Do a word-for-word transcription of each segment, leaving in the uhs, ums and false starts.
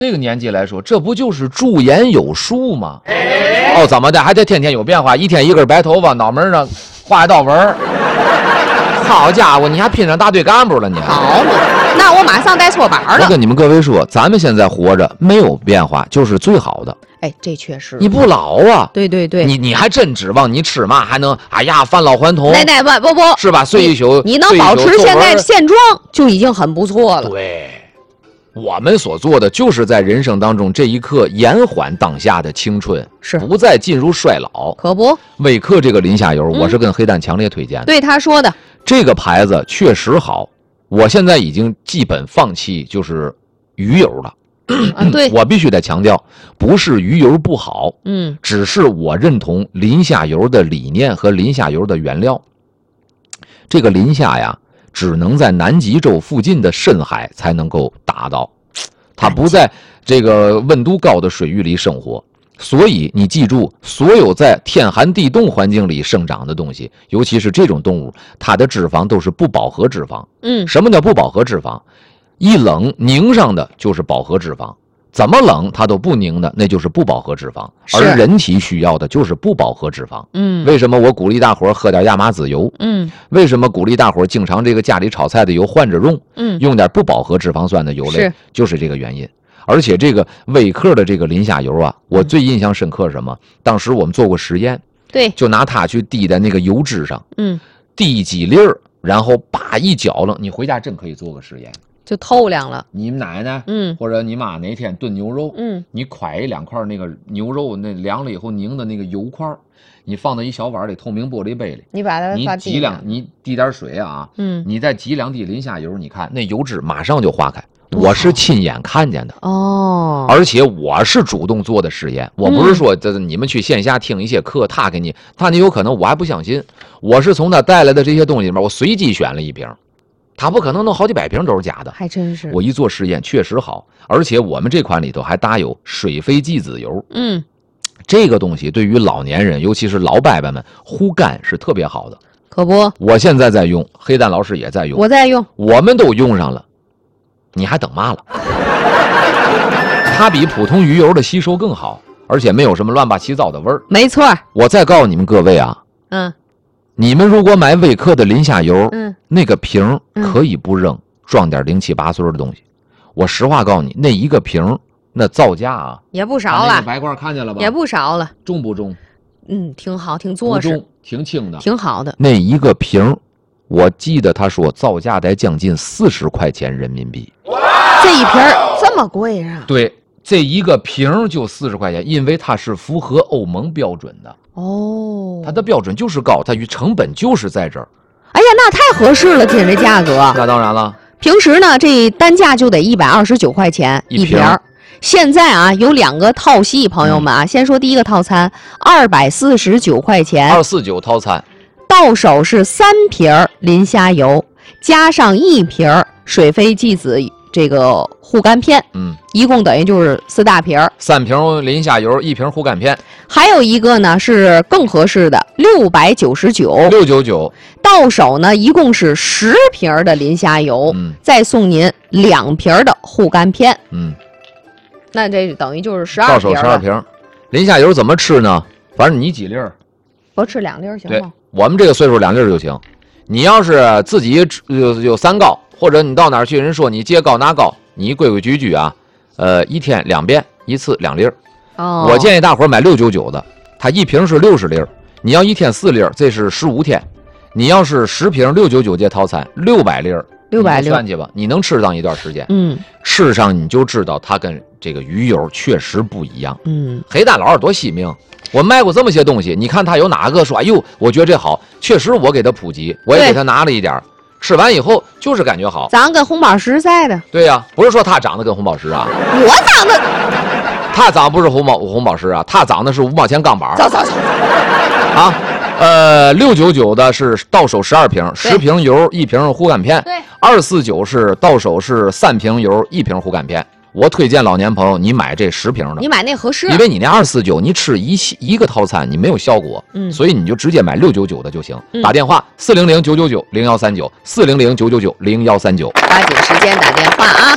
这个年纪来说，这不就是驻颜有术吗？哦，怎么的还得天天有变化？一天一根白头发，脑门上画一道纹儿。好家伙，你还拼上大队干部了你？ 好嘛，那我马上带搓板了。 我跟你们各位说，咱们现在活着没有变化就是最好的。 哎，这确实。 你不老啊？ 对对对。 你你还真指望你吃嘛还能哎呀返老还童？ 奶奶不不不， 是吧？睡一宿， 你能保持现在现状就已经很不错了。 对。我们所做的就是在人生当中这一刻延缓当下的青春， 是不再进入衰老。 可不， 伟克这个磷虾油，我是跟黑蛋强烈推荐的。 嗯、对他说的， 这个牌子确实好。我现在已经基本放弃就是鱼油了。 啊，对， 我必须得强调，不是鱼油不好， 嗯， 只是我认同磷虾油的理念和磷虾油的原料。这个磷虾呀。只能在南极洲附近的深海才能够达到，它不在这个温度高的水域里生活，所以你记住，所有在天寒地冻环境里生长的东西，尤其是这种动物，它的脂肪都是不饱和脂肪。 嗯， 什么叫不饱和脂肪？一冷凝上的就是饱和脂肪。怎么冷它都不凝的，那就是不饱和脂肪。而人体需要的就是不饱和脂肪。 嗯， 为什么我鼓励大伙喝点亚麻籽油？ 嗯， 为什么鼓励大伙经常这个家里炒菜的油换着用？ 嗯， 用点不饱和脂肪酸的油类， 是就是这个原因。而且这个微克的这个磷虾油啊，我最印象深刻是什么？当时我们做过实验， 对， 就拿它去滴在那个油脂上， 嗯， 滴几粒儿，然后叭一搅了，你回家真可以做个实验。 就透亮了。 你们奶奶， 嗯， 或者你妈哪天炖牛肉， 嗯， 你㧟一两块那个牛肉，那凉了以后凝的那个油块，你放到一小碗里透明玻璃杯里， 你把它你挤两，你滴点水啊， 嗯， 你再挤两滴磷虾油，你看那油脂马上就化开。我是亲眼看见的哦， 而且我是主动做的实验，我不是说这你们去线下听一些课，他给你，他你有可能我还不相信，我是从他带来的这些东西里面，我随机选了一瓶。他不可能弄好几百瓶都是假的， 还真是。 我一做实验确实好，而且我们这款里头还搭有水飞芥子油。 嗯， 这个东西对于老年人，尤其是老伯伯们护肝是特别好的。 可不， 我现在在用，黑蛋老师也在用， 我在用， 我们都用上了，你还等嘛了？它比普通鱼油的吸收更好，而且没有什么乱八七糟的味儿。 没错。 我再告诉你们各位啊， 嗯。 你们如果买微克的磷虾油， 嗯， 那个瓶可以不扔，装点零七八碎的东西。我实话告诉你，那一个瓶那造价啊， 也不少了。 白罐看见了吧？ 也不少了。 重不重？ 嗯，挺好，挺坐实， 挺轻的， 挺好的。 那一个瓶，我记得他说造价得将近四十块钱人民币。 这一瓶这么贵啊？ 对，这一个瓶就四十块钱，因为它是符合欧盟标准的。 哦， 它的标准就是高，它与成本就是在这儿。 哎呀，那太合适了，听这价格。 那当然了， 平时呢这单价就得一百二十九块钱一瓶。现在啊有两个套系，朋友们啊，嗯、先说第一个套餐，二百四十九块钱， 二四九套餐， 到手是三瓶磷虾油，加上一瓶水飞芥子这个护肝片， 嗯， 一共等于就是四大瓶， 三瓶磷虾油，一瓶护肝片。 还有一个呢是更合适的，六百九十九， 六九九， 到手呢一共是十瓶的磷虾油， 嗯， 再送您两瓶的护肝片， 嗯， 那这等于就是十二瓶了。 到手十二瓶，磷虾油怎么吃呢？反正你几粒儿， 我吃两粒儿行吗？ 对，我们这个岁数两粒儿就行。你要是自己有有三高，或者你到哪儿去，人说你戒高拿高，你规规矩矩啊，呃，一天两遍，一次两粒儿。 哦， 我建议大伙儿买六九九的，它一瓶是六十粒儿，你要一天四粒儿，这是十五天。你要是十瓶六九九这套餐，六百粒儿， 六百算去吧，你能吃上一段时间。 嗯， 吃上你就知道它跟这个鱼油确实不一样。 嗯， 黑蛋老师多惜命。我卖过这么些东西，你看他有哪个说，哎呦，我觉得这好，确实我给他普及，我也给他拿了一点，吃完以后就是感觉好。 长跟红宝石似的。 对呀、啊，不是说他长得跟红宝石啊， 我长得， 他长不是红宝红宝石啊，他长的是五毛钱钢板。 走走走。 啊，呃，六九九的是到手十二瓶，十瓶油一瓶护肝片。 对， 二四九是到手是三瓶油一瓶护肝片。我推荐老年朋友，你买这十瓶的， 你买那合适， 因为你那二四九，你吃一一个套餐，你没有效果， 嗯， 所以你就直接买六九九的就行。 嗯、 打电话四零零九九九零幺三九，四零零九九九零幺三九， 抓紧时间打电话啊！ 这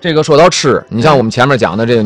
这个说到吃，你像我们前面讲的这个。